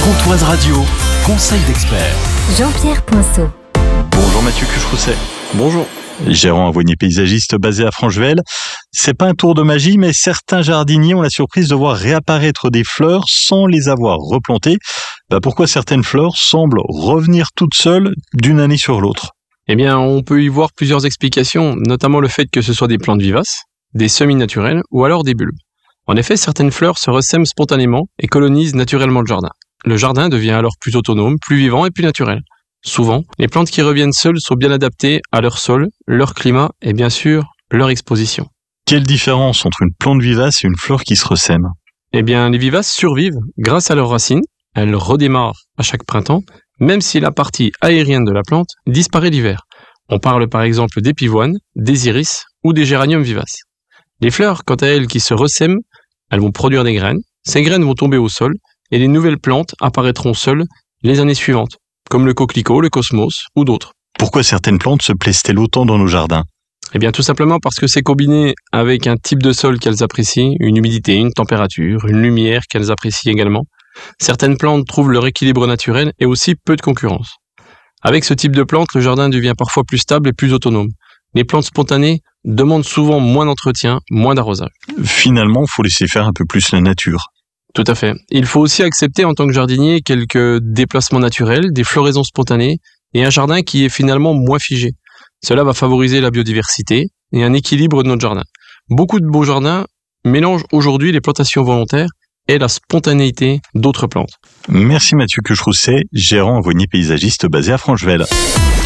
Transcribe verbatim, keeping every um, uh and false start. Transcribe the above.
Pontoise Radio, conseil d'expert. Jean-Pierre Poinceau. Bonjour Mathieu Cucherousset. Bonjour. Gérant avoinier paysagiste basé à Franchevel. C'est pas un tour de magie, mais certains jardiniers ont la surprise de voir réapparaître des fleurs sans les avoir replantées. Bah pourquoi certaines fleurs semblent revenir toutes seules d'une année sur l'autre? Eh bien, on peut y voir plusieurs explications, notamment le fait que ce soit des plantes vivaces, des semis naturels ou alors des bulbes. En effet, certaines fleurs se ressèment spontanément et colonisent naturellement le jardin. Le jardin devient alors plus autonome, plus vivant et plus naturel. Souvent, les plantes qui reviennent seules sont bien adaptées à leur sol, leur climat et bien sûr, leur exposition. Quelle différence entre une plante vivace et une fleur qui se ressème? Eh bien, les vivaces survivent grâce à leurs racines. Elles redémarrent à chaque printemps, même si la partie aérienne de la plante disparaît l'hiver. On parle par exemple des pivoines, des iris ou des géraniums vivaces. Les fleurs, quant à elles, qui se ressèment, elles vont produire des graines. Ces graines vont tomber au sol et les nouvelles plantes apparaîtront seules les années suivantes, comme le coquelicot, le cosmos ou d'autres. Pourquoi certaines plantes se plaisent-elles autant dans nos jardins? Eh bien, tout simplement parce que c'est combiné avec un type de sol qu'elles apprécient, une humidité, une température, une lumière qu'elles apprécient également. Certaines plantes trouvent leur équilibre naturel et aussi peu de concurrence. Avec ce type de plante, le jardin devient parfois plus stable et plus autonome. Les plantes spontanées demandent souvent moins d'entretien, moins d'arrosage. Finalement, il faut laisser faire un peu plus la nature. Tout à fait. Il faut aussi accepter en tant que jardinier quelques déplacements naturels, des floraisons spontanées et un jardin qui est finalement moins figé. Cela va favoriser la biodiversité et un équilibre de notre jardin. Beaucoup de beaux jardins mélangent aujourd'hui les plantations volontaires et la spontanéité d'autres plantes. Merci Mathieu Cucherousset, gérant avoinier paysagiste basé à Franchevel.